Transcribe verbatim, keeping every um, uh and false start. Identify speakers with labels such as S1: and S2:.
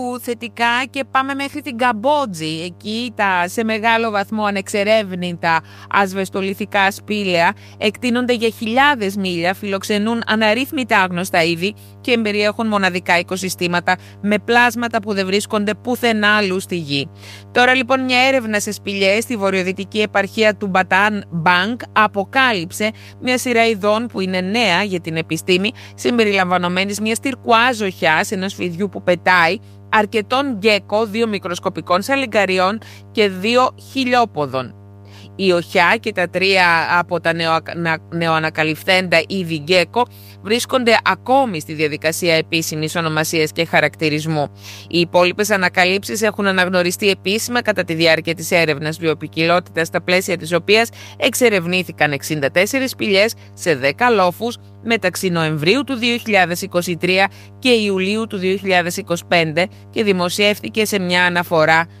S1: θετικά και πάμε μέχρι την Καμπότζη. Εκεί τα σε μεγάλο βαθμό ανεξερεύνητα ασβεστολιθικά σπήλαια εκτείνονται για χιλιάδες μίλια, φιλοξενούν αναρρύθμιτα άγνωστα είδη και περιέχουν μοναδικά οικοσυστήματα με πλάσματα που δεν βρίσκονται πουθενά αλλού στη γη. Τώρα λοιπόν μια έρευνα σε σπηλιές στη βορειοδυτική επαρχία του Μπατάν Μπάνκ αποκάλυψε μια σειρά ειδών που είναι νέα για την επιστήμη, συμπεριλαμβανομένης μιας τυρκουάζ οχιάς, ενός φιδιού που πετάει, αρκετών γκέκο, δύο μικροσκοπικών σαλιγκαριών και δύο χιλιόποδων. Η οχιά και τα τρία από τα νεοανακαλυφθέντα είδη γκέκο βρίσκονται ακόμη στη διαδικασία επίσημης ονομασίας και χαρακτηρισμού. Οι υπόλοιπες ανακαλύψεις έχουν αναγνωριστεί επίσημα κατά τη διάρκεια της έρευνας βιοποικιλότητας, στα πλαίσια της οποίας εξερευνήθηκαν εξήντα τέσσερις σπηλιές σε δέκα λόφους μεταξύ Νοεμβρίου του δύο χιλιάδες είκοσι τρία και Ιουλίου του δύο χιλιάδες είκοσι πέντε και δημοσιεύτηκε σε μια αναφορά